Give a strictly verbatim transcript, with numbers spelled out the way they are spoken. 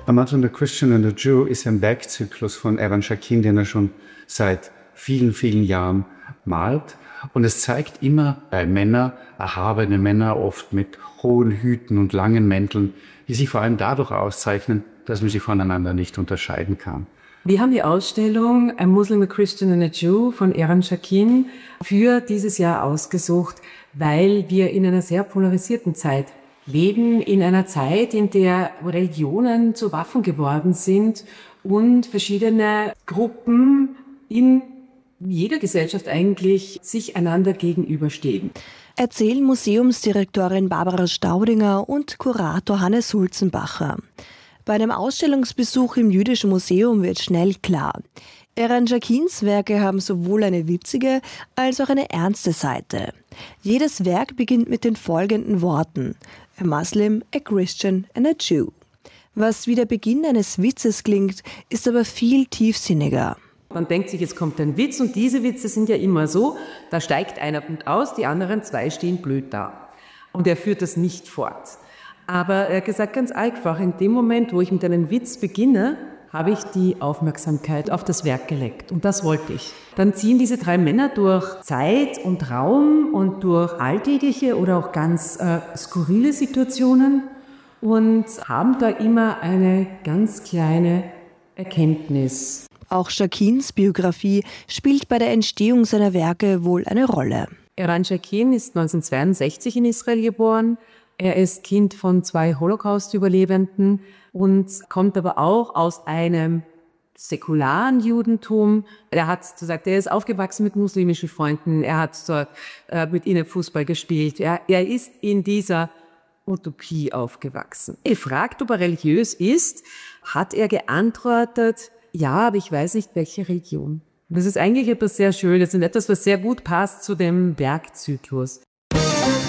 A Muslim, a Christian and a Jew ist ein Werkzyklus von Eran Shakir, den er schon seit vielen, vielen Jahren malt. Und es zeigt immer bei Männern, erhabene Männer, oft mit hohen Hüten und langen Mänteln, die sich vor allem dadurch auszeichnen, dass man sie voneinander nicht unterscheiden kann. Wir haben die Ausstellung A Muslim, a Christian and a Jew von Eran Shakir für dieses Jahr ausgesucht, weil wir in einer sehr polarisierten Zeit leben, in einer Zeit, in der Religionen zu Waffen geworden sind und verschiedene Gruppen in jeder Gesellschaft eigentlich sich einander gegenüberstehen. Erzählen Museumsdirektorin Barbara Staudinger und Kurator Hannes Sulzenbacher. Bei einem Ausstellungsbesuch im Jüdischen Museum wird schnell klar: Eran Shakirs Werke haben sowohl eine witzige als auch eine ernste Seite. Jedes Werk beginnt mit den folgenden Worten: A Muslim, a Christian and a Jew. Was wie der Beginn eines Witzes klingt, ist aber viel tiefsinniger. Man denkt sich, jetzt kommt ein Witz, und diese Witze sind ja immer so, da steigt einer gut aus, die anderen zwei stehen blöd da. Und er führt das nicht fort. Aber er hat gesagt, ganz einfach, in dem Moment, wo ich mit einem Witz beginne, habe ich die Aufmerksamkeit auf das Werk gelenkt. Und das wollte ich. Dann ziehen diese drei Männer durch Zeit und Raum und durch alltägliche oder auch ganz äh, skurrile Situationen und haben da immer eine ganz kleine Erkenntnis. Auch Shakirs Biografie spielt bei der Entstehung seiner Werke wohl eine Rolle. Eran Shakir ist neunzehnhundertzweiundsechzig in Israel geboren. Er ist Kind von zwei Holocaust-Überlebenden und kommt aber auch aus einem säkularen Judentum. Er hat gesagt, er ist aufgewachsen mit muslimischen Freunden. Er hat dort äh, mit ihnen Fußball gespielt. Er, er ist in dieser Utopie aufgewachsen. Gefragt, ob er religiös ist, hat er geantwortet: Ja, aber ich weiß nicht, welche Religion. Das ist eigentlich etwas sehr Schönes und etwas, was sehr gut passt zu dem Werkzyklus.